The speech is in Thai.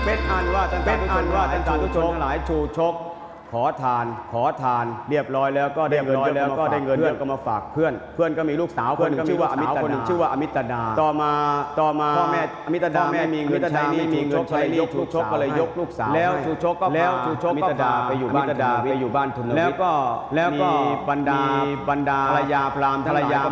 เป็นอันว่าท่านสาธุชนทั้งหลายชูชกขอทานเรียบร้อยแล้วก็ได้เงินเยอะก็มาฝากเพื่อนก็มีลูกสาวคนนึงชื่อว่าอมิตดาต่อมาพ่อแม่อมิตดาแม่มีเงินใช้นี่มีเงินใช้นี่ชูชกก็เลยยกลูกสาวแล้วชูชกก็อมิตดาไปอยู่บ้านทุนแล้วก็บรรดาภรรยาพราหมณ์ภรรยา